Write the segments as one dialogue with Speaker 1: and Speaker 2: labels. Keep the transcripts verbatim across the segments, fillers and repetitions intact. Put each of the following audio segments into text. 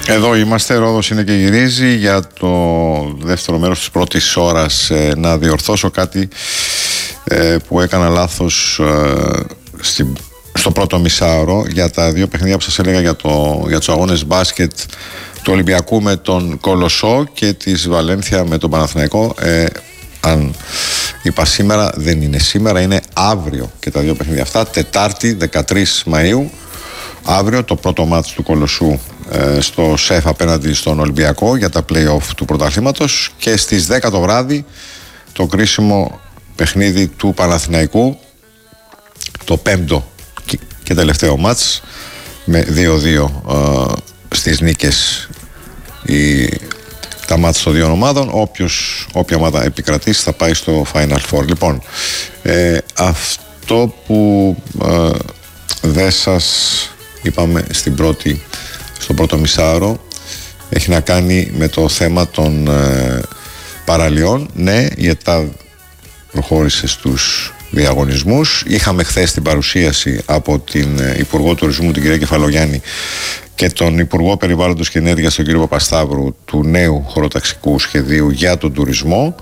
Speaker 1: Εδώ είμαστε, Ρόδος είναι και γυρίζει. Για το δεύτερο μέρος της πρώτης ώρας ε, να διορθώσω κάτι ε, που έκανα λάθος ε, στη, στο πρώτο μισάωρο για τα δύο παιχνίδια που σας έλεγα για, το, για τους αγώνες μπάσκετ του Ολυμπιακού με τον Κολοσσό και της Βαλένθια με τον Παναθηναϊκό. ε, Αν είπα σήμερα, δεν είναι σήμερα, είναι αύριο και τα δύο παιχνίδια αυτά. Τετάρτη δεκατρείς Μαΐου, αύριο το πρώτο μάτς του Κολοσσού ε, στο ΣΕΦ απέναντι στον Ολυμπιακό για τα play-off του πρωταθλήματος, και στις δέκα το βράδυ το κρίσιμο παιχνίδι του Παναθηναϊκού, το πέμπτο και τελευταίο μάτς, με δύο δύο ε, στις νίκες η τα μάτια των δύο ομάδων. Όποιος, όποια ομάδα επικρατήσει θα πάει στο Final Four. Λοιπόν, ε, αυτό που ε, δεν σας είπαμε στην πρώτη, στο πρώτο μισάωρο έχει να κάνει με το θέμα των ε, παραλιών. Ναι, η ΕΤΑΔ προχώρησε στους διαγωνισμούς. Είχαμε χθες την παρουσίαση από την Υπουργό Τουρισμού, την κυρία Κεφαλογιάννη, και τον Υπουργό Περιβάλλοντος και Ενέργειας, τον κύριο Παπασταύρου, του νέου χωροταξικού σχεδίου για τον τουρισμό,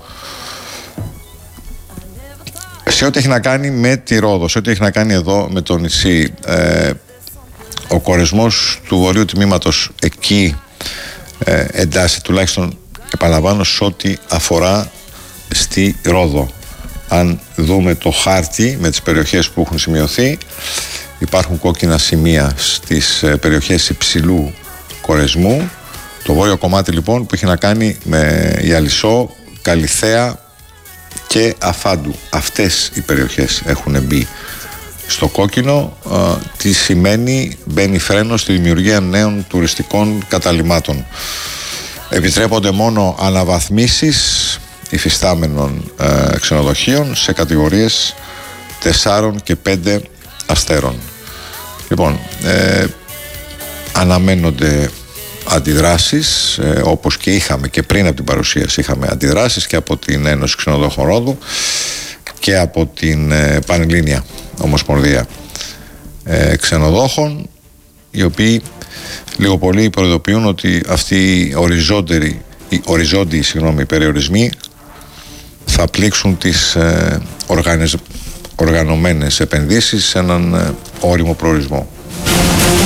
Speaker 1: σε ό,τι έχει να κάνει με τη Ρόδο, σε ό,τι έχει να κάνει εδώ με το νησί. Ε, ο κορεσμός του βορείου τμήματος εκεί ε, εντάσσει, τουλάχιστον επαναλαμβάνω, σε ό,τι αφορά στη Ρόδο. Αν δούμε το χάρτη με τις περιοχές που έχουν σημειωθεί, υπάρχουν κόκκινα σημεία στις περιοχές υψηλού κορεσμού. Το βόρειο κομμάτι λοιπόν που έχει να κάνει με Ιαλισσό, Καλιθέα και Αφάντου, αυτές οι περιοχές έχουν μπει στο κόκκινο. ε, τι σημαίνει? Μπαίνει φρένο στη δημιουργία νέων τουριστικών καταλυμάτων. Επιτρέπονται μόνο αναβαθμίσεις υφιστάμενων ε, ξενοδοχείων σε κατηγορίες τεσσάρων και πέντε αστέρων. Λοιπόν, ε, αναμένονται αντιδράσεις, ε, όπως και είχαμε και πριν από την παρουσίαση. Είχαμε αντιδράσεις και από την Ένωση Ξενοδόχων Ρόδου και από την ε, Πανελλήνια Ομοσπονδία ε, Ξενοδόχων, οι οποίοι λίγο πολύ προειδοποιούν ότι αυτοί οι οριζόντιοι, οι οριζόντιοι συγγνώμη, περιορισμοί θα πλήξουν τις ε, οργανες, οργανωμένες επενδύσεις σε έναν ε, όριμο προορισμό.